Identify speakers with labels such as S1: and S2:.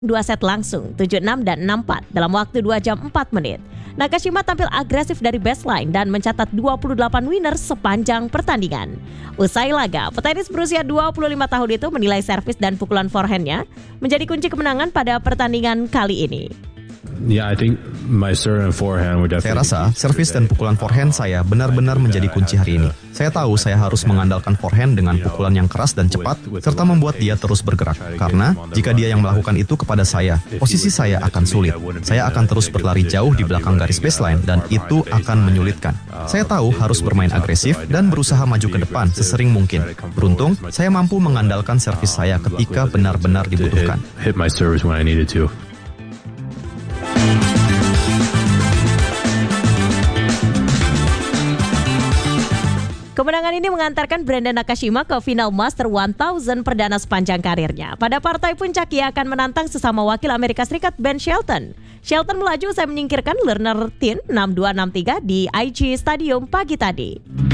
S1: Dua set langsung 7-6 dan 6-4 dalam waktu 2 jam 4 menit. Nakashima tampil agresif dari baseline dan mencatat 28 winner sepanjang pertandingan. Usai laga, petenis berusia 25 tahun itu menilai servis dan pukulan forehandnya menjadi kunci kemenangan pada pertandingan kali ini.
S2: Saya rasa servis dan pukulan forehand saya benar-benar menjadi kunci hari ini. Saya tahu saya harus mengandalkan forehand dengan pukulan yang keras dan cepat, serta membuat dia terus bergerak. Karena jika dia yang melakukan itu kepada saya, posisi saya akan sulit. Saya akan terus berlari jauh di belakang garis baseline dan itu akan menyulitkan. Saya tahu harus bermain agresif dan berusaha maju ke depan sesering mungkin. Beruntung, saya mampu mengandalkan servis saya ketika benar-benar dibutuhkan.
S1: Kemenangan ini mengantarkan Brandon Nakashima ke final Master 1000 perdana sepanjang karirnya. Pada partai puncak, ia akan menantang sesama wakil Amerika Serikat Ben Shelton. Shelton melaju usai menyingkirkan Lerner Tin 6-2, 6-3 di IG Stadium pagi tadi.